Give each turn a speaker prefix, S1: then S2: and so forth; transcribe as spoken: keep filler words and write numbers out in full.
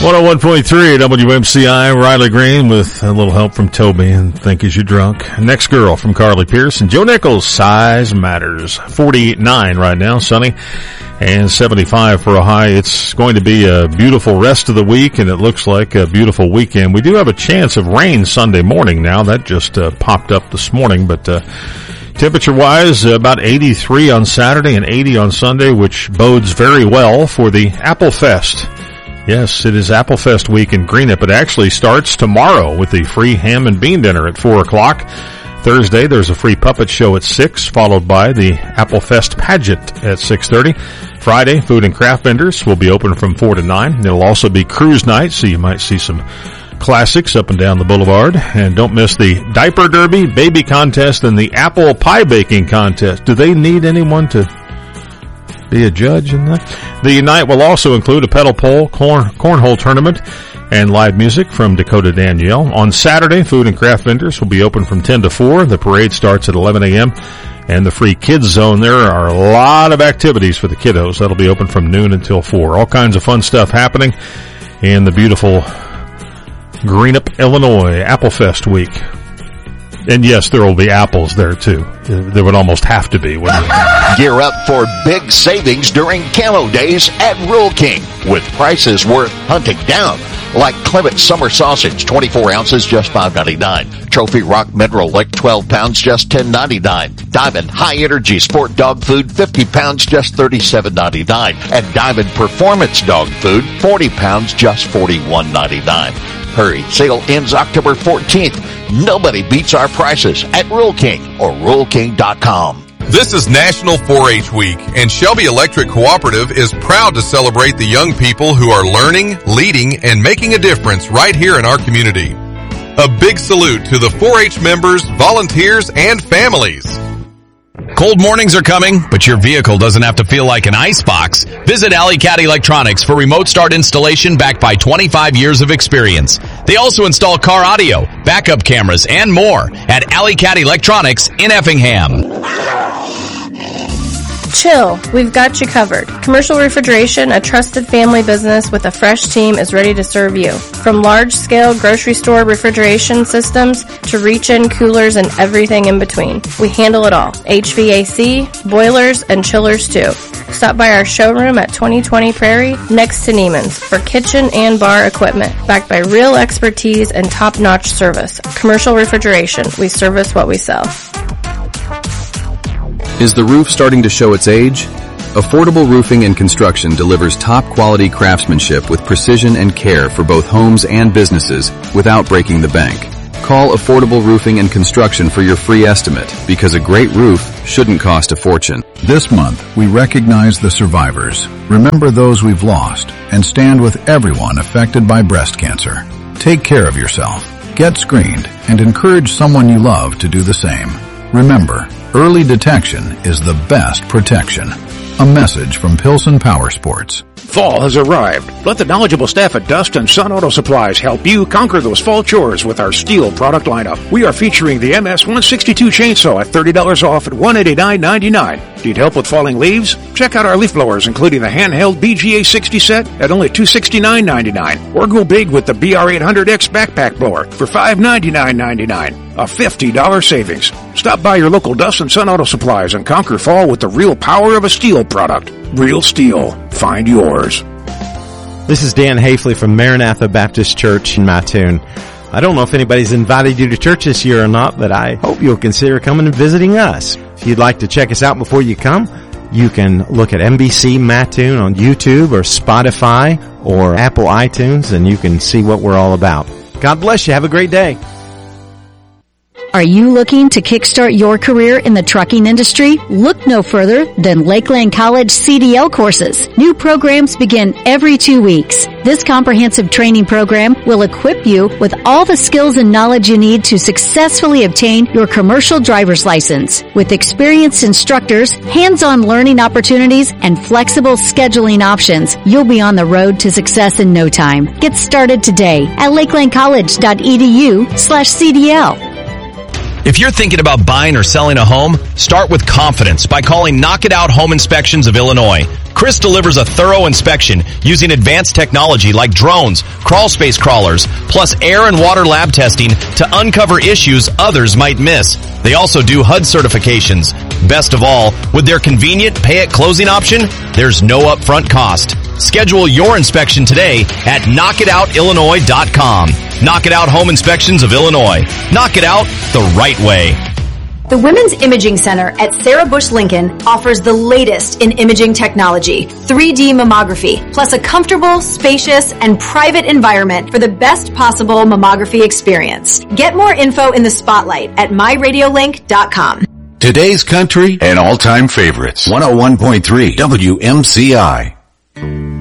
S1: one oh one point three W M C I, Riley Green with a little help from Toby and Think As You Drunk. Next Girl from Carly Pierce and Joe Nichols, Size Matters. forty-nine right now, sunny, and seventy-five for a high. It's going to be a beautiful rest of the week, and it looks like a beautiful weekend. We do have a chance of rain Sunday morning now. That just uh, popped up this morning, but uh temperature-wise, uh, about eighty-three on Saturday and eighty on Sunday, which bodes very well for the Apple Fest. Yes, it is Apple Fest week in Greenup. It actually starts tomorrow with the free ham and bean dinner at four o'clock. Thursday, there's a free puppet show at six, followed by the Apple Fest pageant at six thirty. Friday, food and craft vendors will be open from four to nine. It'll also be cruise night, so you might see some classics up and down the boulevard. And don't miss the diaper derby, baby contest, and the apple pie baking contest. Do they need anyone to be a judge in that? The night will also include a pedal pole, corn, cornhole tournament, and live music from Dakota Danielle. On Saturday, food and craft vendors will be open from ten to four. The parade starts at eleven a.m. And the free kids zone, there are a lot of activities for the kiddos. That'll be open from noon until four. All kinds of fun stuff happening in the beautiful Greenup, Illinois, Apple Fest week. And yes, there will be apples there too. There would almost have to be, wouldn't it?
S2: Gear up for big savings during Camo Days at Rural King with prices worth hunting down. Like Clement Summer Sausage, twenty-four ounces, just five ninety-nine. Trophy Rock Mineral Lick, twelve pounds, just ten ninety-nine. Diamond High Energy Sport Dog Food, fifty pounds, just thirty-seven ninety-nine. And Diamond Performance Dog Food, forty pounds, just forty-one ninety-nine. Hurry, sale ends October fourteenth. Nobody beats our prices at Rural King or rural king dot com.
S3: This is National four H Week, and Shelby Electric Cooperative is proud to celebrate the young people who are learning, leading, and making a difference right here in our community. A big salute to the four H members, volunteers, and families.
S4: Cold mornings are coming, but your vehicle doesn't have to feel like an icebox. Visit Alley Cat Electronics for remote start installation backed by twenty-five years of experience. They also install car audio, backup cameras, and more at Alley Cat Electronics in Effingham.
S5: Chill, we've got you covered. Commercial Refrigeration, a trusted family business with a fresh team, is ready to serve you. From large-scale grocery store refrigeration systems to reach-in coolers and everything in between. We handle it all. H V A C, boilers, and chillers too. Stop by our showroom at twenty twenty Prairie next to Neiman's for kitchen and bar equipment, backed by real expertise and top-notch service. Commercial Refrigeration, we service what we sell.
S6: Is the roof starting to show its age? Affordable Roofing and Construction delivers top-quality craftsmanship with precision and care for both homes and businesses without breaking the bank. Call Affordable Roofing and Construction for your free estimate, because a great roof shouldn't cost a fortune.
S7: This month, we recognize the survivors, remember those we've lost, and stand with everyone affected by breast cancer. Take care of yourself, get screened, and encourage someone you love to do the same. Remember, early detection is the best protection. A message from Pilsen Power Sports.
S8: Fall has arrived. Let the knowledgeable staff at Dust and Sun Auto Supplies help you conquer those fall chores with our steel product lineup. We are featuring the M S one sixty-two chainsaw at thirty dollars off at one hundred eighty-nine ninety-nine. Need help with falling leaves? Check out our leaf blowers, including the handheld B G A sixty set at only two hundred sixty-nine ninety-nine. Or go big with the B R eight hundred X backpack blower for five hundred ninety-nine ninety-nine. A fifty dollars savings. Stop by your local Dust and Sun Auto Supplies and conquer fall with the real power of a steel product. Real steel. Find yours.
S9: This is Dan Hafley from Maranatha Baptist Church in Mattoon. I don't know if anybody's invited you to church this year or not, but I hope you'll consider coming and visiting us. If you'd like to check us out before you come, you can look at M B C Mattoon on YouTube or Spotify or Apple iTunes, and you can see what we're all about. God bless you. Have a great day.
S10: Are you looking to kickstart your career in the trucking industry? Look no further than Lakeland College C D L courses. New programs begin every two weeks. This comprehensive training program will equip you with all the skills and knowledge you need to successfully obtain your commercial driver's license. With experienced instructors, hands-on learning opportunities, and flexible scheduling options, you'll be on the road to success in no time. Get started today at lakelandcollege dot e d u slash C D L.
S4: If you're thinking about buying or selling a home, start with confidence by calling Knock It Out Home Inspections of Illinois. Chris delivers a thorough inspection using advanced technology like drones, crawl space crawlers, plus air and water lab testing to uncover issues others might miss. They also do H U D certifications. Best of all, with their convenient pay-at-closing option, there's no upfront cost. Schedule your inspection today at knock it out illinois dot com. Knock It Out Home Inspections of Illinois. Knock it out the right way.
S11: The Women's Imaging Center at Sarah Bush Lincoln offers the latest in imaging technology, three D mammography, plus a comfortable, spacious, and private environment for the best possible mammography experience. Get more info in the spotlight at my radio link dot com.
S12: Today's country and all-time favorites. one oh one point three W M C I.